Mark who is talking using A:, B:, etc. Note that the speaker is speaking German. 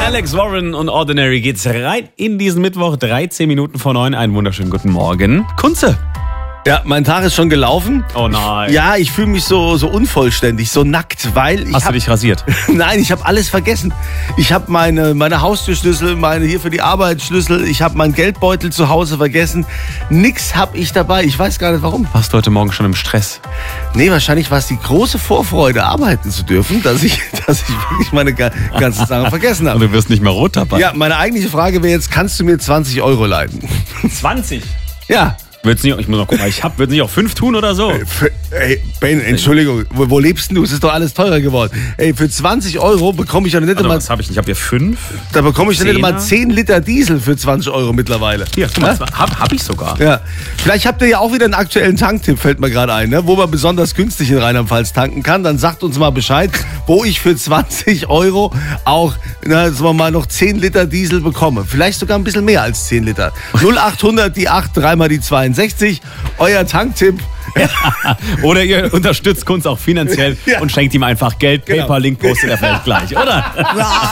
A: Alex Warren und Ordinary geht's rein in diesen Mittwoch, 13 Minuten vor 9. Einen wunderschönen guten Morgen. Kunze.
B: Ja, mein Tag ist schon gelaufen.
A: Oh nein.
B: Ja, ich fühle mich so unvollständig, so nackt, weil ich
A: Hast du dich rasiert?
B: Nein, ich habe alles vergessen. Ich habe meine Haustürschlüssel, meine hier für die Arbeit Schlüssel, ich habe meinen Geldbeutel zu Hause vergessen. Nix habe ich dabei. Ich weiß gar nicht warum.
A: Warst du heute Morgen schon im Stress?
B: Nee, wahrscheinlich war es die große Vorfreude, arbeiten zu dürfen, dass ich wirklich meine ganzen Sachen vergessen
A: Und
B: habe.
A: du wirst nicht mehr rot dabei.
B: Ja, meine eigentliche Frage wäre jetzt, kannst du mir 20 Euro leihen?
A: 20.
B: Ja.
A: Wird's nicht, ich muss noch gucken, wird's nicht auch 5 tun oder so?
B: Ey, Ben, Entschuldigung, wo lebst denn du? Es ist doch alles teurer geworden. Ey, für 20 Euro bekomme ich ja nicht
A: Also,
B: mal...
A: was habe ich nicht? Habt ihr 5?
B: Da bekomme ich dann nicht mal
A: 10er?
B: 10 Liter Diesel für 20 Euro mittlerweile.
A: Hier, guck mal, hab ich sogar.
B: Ja. Vielleicht habt ihr ja auch wieder einen aktuellen Tanktipp, fällt mir gerade ein, ne? Wo man besonders günstig in Rheinland-Pfalz tanken kann. Dann sagt uns mal Bescheid, wo ich für 20 Euro auch, sagen wir mal, noch 10 Liter Diesel bekomme. Vielleicht sogar ein bisschen mehr als 10 Liter. 0800 die 8, 3 mal die 62. Euer Tanktipp.
A: Oder ihr unterstützt Kunz auch finanziell und schenkt ihm einfach Geld.
B: Genau.
A: PayPal-Link postet er vielleicht gleich, oder?